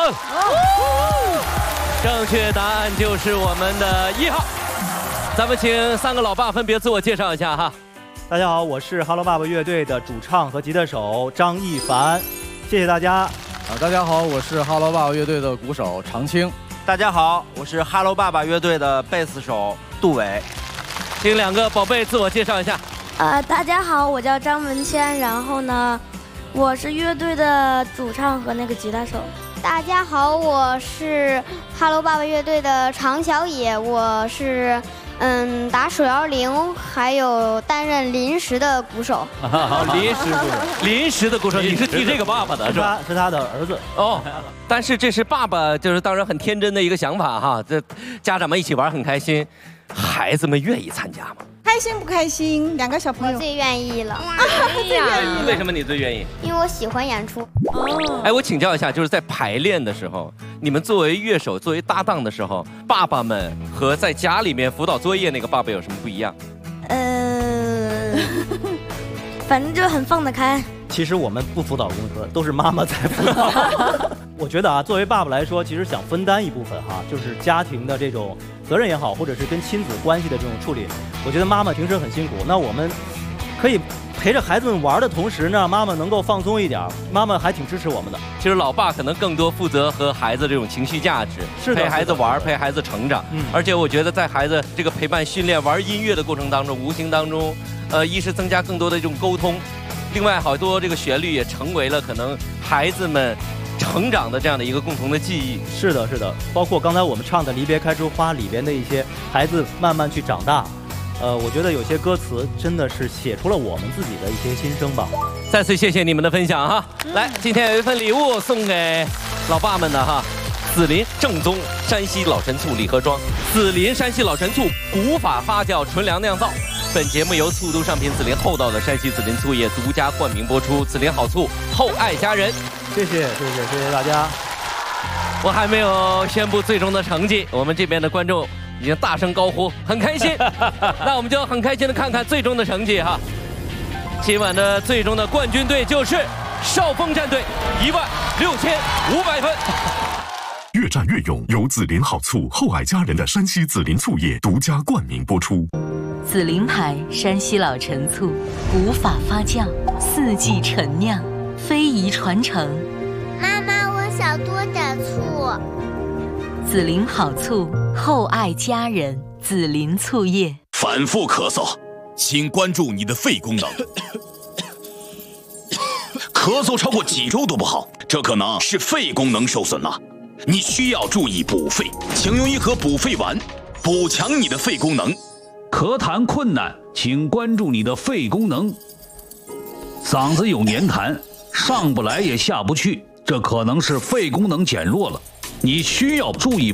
正确答案就是我们的1号。咱们请3个老爸分别自我介绍一下哈。 大家好，我是哈喽爸爸乐队的主唱和吉他手张一凡，谢谢大家。 大家好，我是哈喽爸爸乐队的鼓手常青。 大家好，我是哈喽爸爸乐队的贝斯手杜伟。 请2个宝贝自我介绍一下。 大家好，我叫张文谦，然后呢，我是乐队的主唱和那个吉他手。 大家好，我是哈喽爸爸乐队的常小野，我是打手摇铃，还有担任临时的鼓手。 临时的鼓手，你是替这个爸爸的是吧？ 是他的儿子哦。但是这是爸爸，就是当然很天真的一个想法哈。这家长们一起玩很开心，孩子们愿意参加吗？ 开心不开心？2个小朋友， 我最愿意了。 为什么你最愿意？ 因为我喜欢演出。 哎，我请教一下，就是在排练的时候，你们作为乐手、作为搭档的时候，爸爸们和在家里面辅导作业那个爸爸有什么不一样？ 反正就很放得开。 其实我们不辅导功课，都是妈妈在辅导。我觉得啊，作为爸爸来说，其实想分担一部分哈，就是家庭的这种责任也好，或者是跟亲子关系的这种处理。我觉得妈妈平时很辛苦，那我们可以陪着孩子们玩的同时呢，妈妈能够放松一点，妈妈还挺支持我们的。 其实老爸可能更多负责和孩子这种情绪价值， 是的， 陪孩子玩，陪孩子成长。而且我觉得在孩子这个陪伴、训练、玩音乐的过程当中，无形当中，一是增加更多的这种沟通，另外好多这个旋律也成为了可能孩子们成长的这样的一个共同的记忆。 是的，是的，包括刚才我们唱的《离别开出花》里边的一些孩子慢慢去长大。我觉得有些歌词真的是写出了我们自己的一些心声吧。 再次谢谢你们的分享哈。来，今天有一份礼物送给老爸们的哈，紫林正宗山西老陈醋礼盒装，紫林山西老陈醋古法发酵纯粮酿造。本节目由醋都商品紫林厚道的山西紫林醋业独家冠名播出，紫林好醋，厚爱家人。 谢谢大家。 我还没有宣布最终的成绩，我们这边的观众已经大声高呼，很开心。那我们就很开心的看看最终的成绩哈。今晚的最终的冠军队就是少峰战队，16500分。 越战越勇，由紫林好醋厚爱家人的山西紫林醋业独家冠名播出。 紫林牌山西老陈醋，古法发酵，4季陈酿，非遗传承。 妈妈，我想多点醋。 紫林好醋，厚爱家人，紫林醋业。 反复咳嗽，请关注你的肺功能。咳嗽超过几周都不好，这可能是肺功能受损了。你需要注意补肺，请用1盒补肺丸，补强你的肺功能。 咳痰困难，请关注你的肺功能。嗓子有黏痰，上不来也下不去，这可能是肺功能减弱了，你需要注意